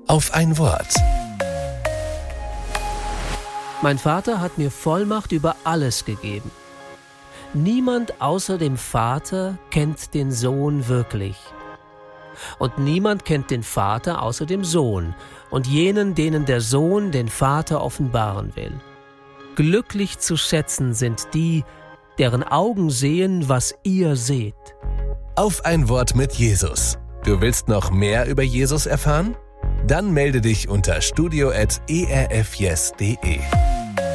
Auf ein Wort. Mein Vater hat mir Vollmacht über alles gegeben. Niemand außer dem Vater kennt den Sohn wirklich. Und niemand kennt den Vater außer dem Sohn und jenen, denen der Sohn den Vater offenbaren will. Glücklich zu schätzen sind die, deren Augen sehen, was ihr seht. Auf ein Wort mit Jesus. Du willst noch mehr über Jesus erfahren? Dann melde dich unter studio@erfyes.de.